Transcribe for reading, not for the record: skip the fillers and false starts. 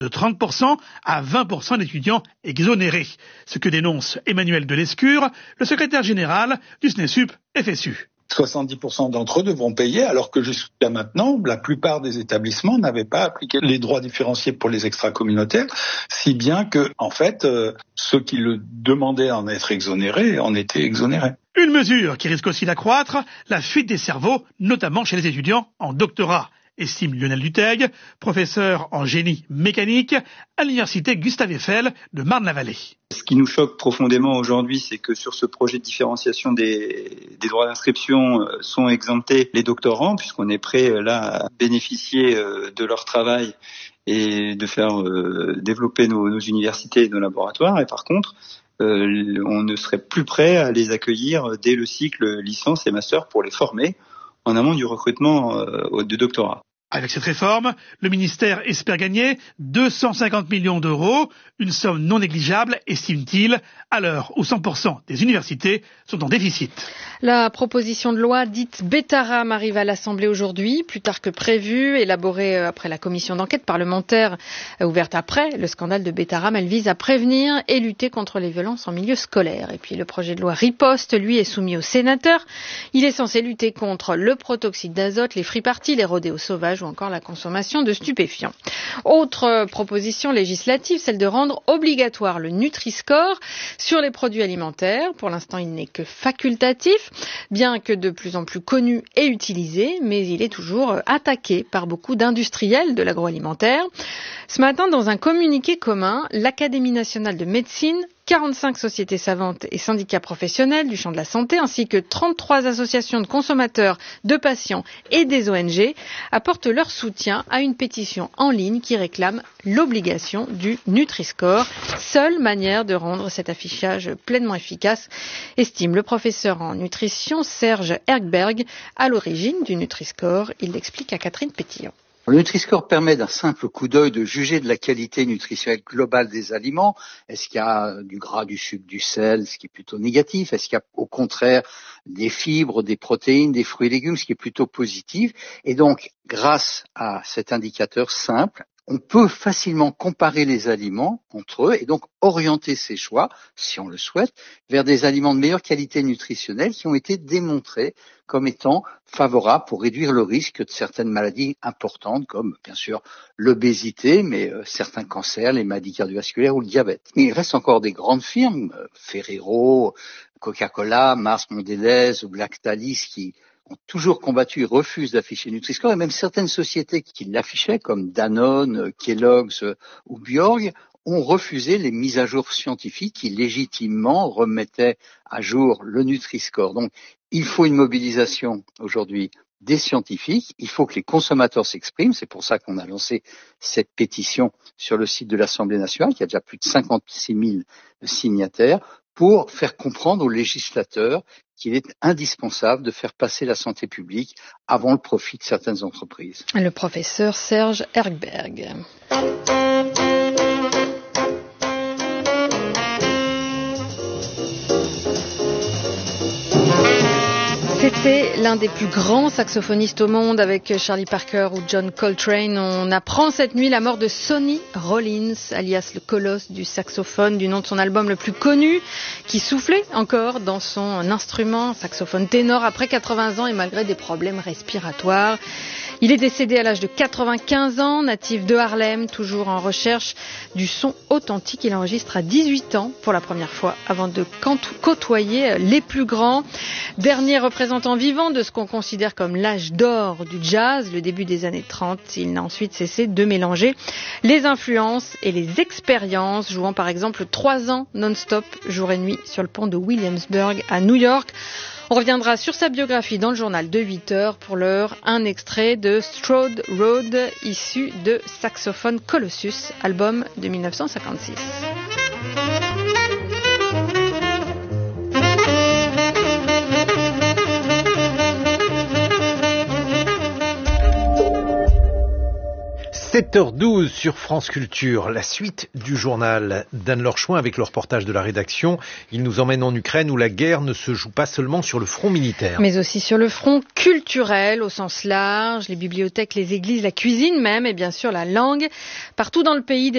de 30% à 20% d'étudiants exonérés. Ce que dénonce Emmanuel Delescure, le secrétaire général du SNESUP-FSU. 70% d'entre eux devront payer, alors que jusqu'à maintenant, la plupart des établissements n'avaient pas appliqué les droits différenciés pour les extracommunautaires, si bien que, en fait, ceux qui le demandaient à en être exonérés en étaient exonérés. Une mesure qui risque aussi d'accroître la fuite des cerveaux, notamment chez les étudiants en doctorat, estime Lionel Duteil, professeur en génie mécanique à l'université Gustave Eiffel de Marne-la-Vallée. Ce qui nous choque profondément aujourd'hui, c'est que sur ce projet de différenciation des droits d'inscription sont exemptés les doctorants, puisqu'on est prêt là à bénéficier de leur travail et de faire développer nos universités et nos laboratoires. Et par contre, on ne serait plus prêt à les accueillir dès le cycle licence et master pour les former en amont du recrutement de doctorat. Avec cette réforme, le ministère espère gagner 250 millions d'euros, une somme non négligeable, estime-t-il, à l'heure où 100% des universités sont en déficit. La proposition de loi dite Bétharame arrive à l'Assemblée aujourd'hui, plus tard que prévu, élaborée après la commission d'enquête parlementaire ouverte après le scandale de Bétharame. Elle vise à prévenir et lutter contre les violences en milieu scolaire. Et puis le projet de loi Riposte, lui, est soumis aux sénateurs. Il est censé lutter contre le protoxyde d'azote, les free-parties, les rodéos sauvages ou encore la consommation de stupéfiants. Autre proposition législative, celle de rendre obligatoire le Nutri-Score sur les produits alimentaires. Pour l'instant, il n'est que facultatif, bien que de plus en plus connu et utilisé, mais il est toujours attaqué par beaucoup d'industriels de l'agroalimentaire. Ce matin, dans un communiqué commun, l'Académie nationale de médecine, 45 sociétés savantes et syndicats professionnels du champ de la santé, ainsi que 33 associations de consommateurs, de patients et des ONG apportent leur soutien à une pétition en ligne qui réclame l'obligation du Nutri-Score, seule manière de rendre cet affichage pleinement efficace, estime le professeur en nutrition Serge Ergberg, à l'origine du Nutri-Score. Il l'explique à Catherine Pétillon. Le Nutri-Score permet d'un simple coup d'œil de juger de la qualité nutritionnelle globale des aliments. Est-ce qu'il y a du gras, du sucre, du sel, ce qui est plutôt négatif? Est-ce qu'il y a au contraire des fibres, des protéines, des fruits et légumes, ce qui est plutôt positif? Et donc, grâce à cet indicateur simple, on peut facilement comparer les aliments entre eux et donc orienter ses choix, si on le souhaite, vers des aliments de meilleure qualité nutritionnelle qui ont été démontrés comme étant favorables pour réduire le risque de certaines maladies importantes comme bien sûr l'obésité, mais certains cancers, les maladies cardiovasculaires ou le diabète. Mais il reste encore des grandes firmes, Ferrero, Coca-Cola, Mars Mondelez ou Lactalis qui ont toujours combattu et refusent d'afficher Nutri-Score, et même certaines sociétés qui l'affichaient, comme Danone, Kellogg's ou Bjorg, ont refusé les mises à jour scientifiques qui légitimement remettaient à jour le Nutri-Score. Donc, il faut une mobilisation aujourd'hui des scientifiques, il faut que les consommateurs s'expriment, c'est pour ça qu'on a lancé cette pétition sur le site de l'Assemblée nationale, qui a déjà plus de 56 000 signataires, pour faire comprendre aux législateurs qu'il est indispensable de faire passer la santé publique avant le profit de certaines entreprises. Le professeur Serge Ergberg. C'était l'un des plus grands saxophonistes au monde avec Charlie Parker ou John Coltrane. On apprend cette nuit la mort de Sonny Rollins, alias le colosse du saxophone, du nom de son album le plus connu, qui soufflait encore dans son instrument, saxophone ténor, après 80 ans et malgré des problèmes respiratoires. Il est décédé à l'âge de 95 ans, natif de Harlem, toujours en recherche du son authentique. Il enregistre à 18 ans pour la première fois avant de côtoyer les plus grands. Dernier représentant vivant de ce qu'on considère comme l'âge d'or du jazz, le début des années 30. Il n'a ensuite cessé de mélanger les influences et les expériences, jouant par exemple 3 ans non-stop, jour et nuit, sur le pont de Williamsburg à New York. On reviendra sur sa biographie dans le journal de 8 heures. Pour l'heure, un extrait de Strode Road, issu de Saxophone Colossus, album de 1956. 7h12 sur France Culture, la suite du journal d'Anne-Laure Chouin avec le reportage de la rédaction. Il nous emmène en Ukraine où la guerre ne se joue pas seulement sur le front militaire. Mais aussi sur le front culturel au sens large, les bibliothèques, les églises, la cuisine même et bien sûr la langue. Partout dans le pays,